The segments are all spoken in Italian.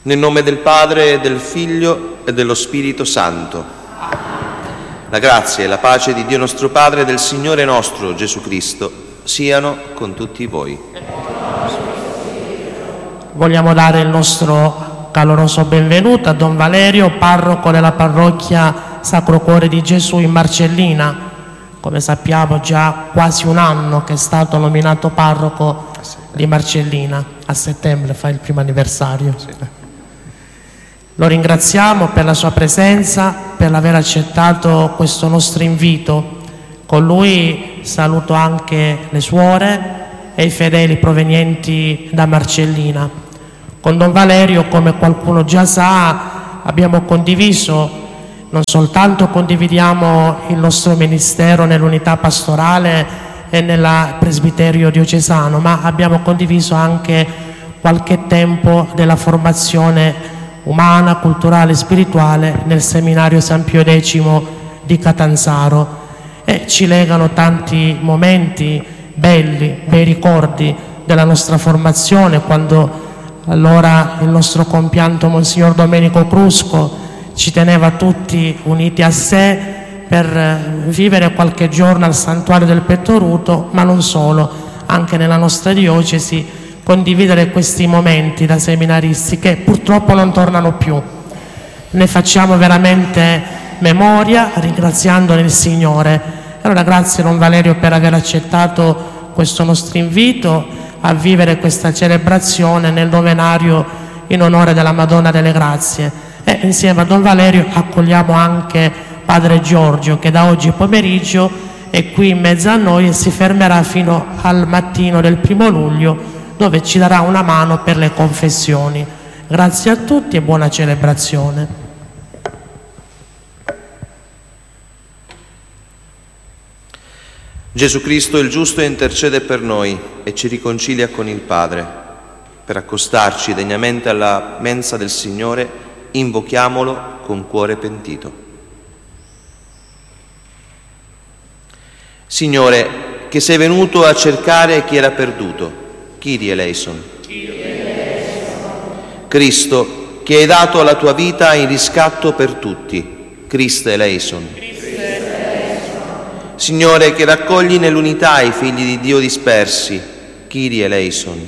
Nel nome del Padre, e del Figlio e dello Spirito Santo. La grazia e la pace di Dio nostro Padre e del Signore nostro Gesù Cristo siano con tutti voi. Vogliamo dare il nostro caloroso benvenuto a Don Valerio, parroco della parrocchia Sacro Cuore di Gesù in Marcellina. Come sappiamo già quasi un anno che è stato nominato parroco di Marcellina. A settembre fa il primo anniversario. Sì. Lo ringraziamo per la sua presenza, per aver accettato questo nostro invito. Con lui saluto anche le suore e i fedeli provenienti da Marcellina. Con Don Valerio, come qualcuno già sa, abbiamo condiviso, non soltanto condividiamo il nostro ministero nell'unità pastorale e nel presbiterio diocesano, ma abbiamo condiviso anche qualche tempo della formazione umana, culturale e spirituale nel seminario San Pio X di Catanzaro, e ci legano tanti momenti belli, bei ricordi della nostra formazione, quando allora il nostro compianto Monsignor Domenico Crusco ci teneva tutti uniti a sé per vivere qualche giorno al santuario del Pettoruto, ma non solo, anche nella nostra diocesi condividere questi momenti da seminaristi che purtroppo non tornano più. Ne facciamo veramente memoria ringraziandone il Signore. Allora grazie Don Valerio per aver accettato questo nostro invito a vivere questa celebrazione nel novenario in onore della Madonna delle Grazie, e insieme a Don Valerio accogliamo anche Padre Giorgio, che da oggi pomeriggio è qui in mezzo a noi e si fermerà fino al mattino del 1° luglio, dove ci darà una mano per le confessioni. Grazie a tutti e buona celebrazione. Gesù Cristo il giusto intercede per noi e ci riconcilia con il Padre. Per accostarci degnamente alla mensa del Signore, invochiamolo con cuore pentito. Signore, che sei venuto a cercare chi era perduto, Kyrie eleison. Cristo, che hai dato la tua vita in riscatto per tutti, Christe eleison. Signore, che raccogli nell'unità i figli di Dio dispersi, Kyrie eleison.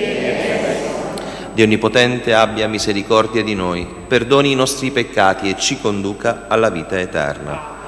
Dio Onnipotente abbia misericordia di noi, perdoni i nostri peccati e ci conduca alla vita eterna.